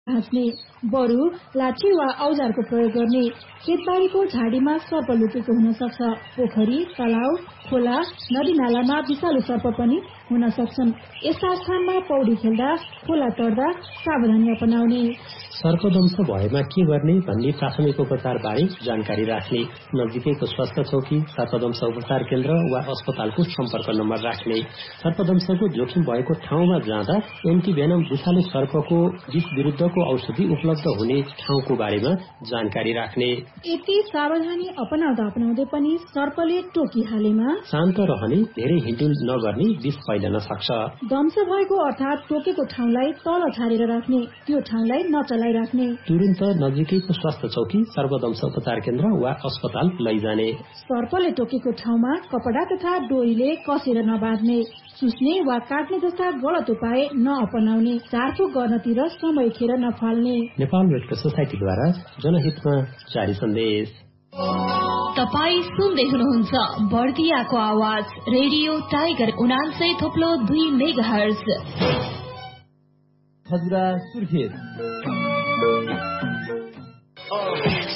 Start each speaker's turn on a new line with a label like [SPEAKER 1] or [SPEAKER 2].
[SPEAKER 1] हाँच्ने, बरु लाठी वा औजारको प्रयोग गर्ने। खेतबारीको झाडीमा सर्प लुकेको हुन सक्छ। पोखरी, तलाउ, खोला, नदी नालामा विषालु सर्प पनि हुन सक्छन्। यस्ता स्थानमा पौडी खेल्दा, खोला तर्दा सावधानी अपनाउने।
[SPEAKER 2] सर्पदंश भएमा के गर्ने भन्ने प्राथमिक उपचार बारे जानकारी राख्ने। नजिकैको स्वास्थ्य चौकी, सर्पदंश उपचार केन्द्र वा अस्पतालको सम्पर्क नम्बर राख्ने। सर्पदंशको जोखिम भएको ठाउँमा जाँदा एन्टिभेनम विषालु सर्पको विष विरुद्धको औषधि उपलब्ध हुने ठाउँको बारेमा जानकारी राख्ने।
[SPEAKER 1] यति सावधानी अपनाउँदै पनि सर्पले टोकिहालेमा
[SPEAKER 2] शान्त रहने, धेरै हिँडुल नगर्ने, विष फैलन सक्छ।
[SPEAKER 1] दंश भएको अर्थात टोकेको ठाउँलाई तल छारेर राख्ने, त्यो ठाउँलाई नचलाइराख्ने।
[SPEAKER 2] तुरुन्त नजिकैको स्वास्थ्य चौकी, सर्पदंश उपचार केन्द्र वा अस्पताल लैजाने।
[SPEAKER 1] सर्पले टोकेको ठाउँमा कपडा तथा डोरीले कसेर नबाँध्ने, चुस्ने वा काट्ने जस्ता गलत उपाय नअपनाउने, झारफुक गर्नतिर समय खेर नफाल्ने।
[SPEAKER 2] नेपाल रेड क्रस सोसाइटीद्वारा जनहितमा जारी सन्देश।
[SPEAKER 3] तपाई सुन्दै हुनुहुन्छ बर्दियाको आवाज radio tiger 89.2 megahertz.
[SPEAKER 4] Khajura Surkhet